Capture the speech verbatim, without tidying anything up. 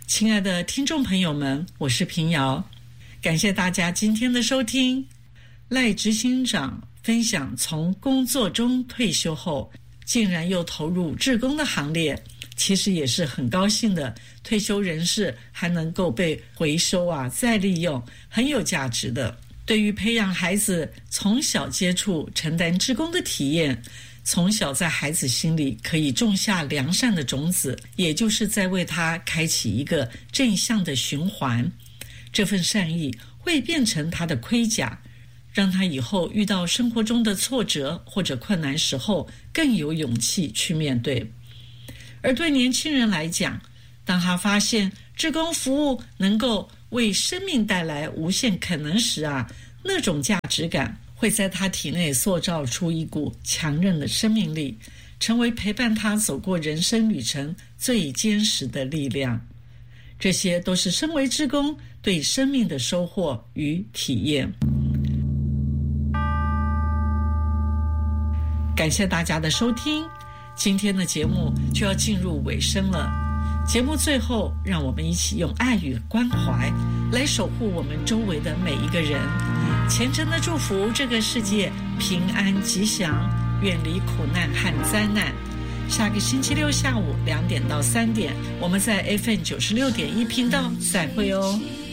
亲爱的听众朋友们，我是平遥，感谢大家今天的收听。赖执行长分享从工作中退休后竟然又投入志工的行列，其实也是很高兴的。退休人士还能够被回收啊再利用，很有价值的。对于培养孩子从小接触承担志工的体验，从小在孩子心里可以种下良善的种子，也就是在为他开启一个正向的循环。这份善意会变成他的盔甲，让他以后遇到生活中的挫折或者困难时候更有勇气去面对。而对年轻人来讲，当他发现志工服务能够为生命带来无限可能时啊，那种价值感会在他体内塑造出一股强韧的生命力，成为陪伴他走过人生旅程最坚实的力量。这些都是身为志工对生命的收获与体验。感谢大家的收听，今天的节目就要进入尾声了。节目最后，让我们一起用爱与关怀来守护我们周围的每一个人，虔诚的祝福这个世界平安吉祥，远离苦难和灾难。下个星期六下午两点到三点，我们在 F M 九十六点一频道再会哦。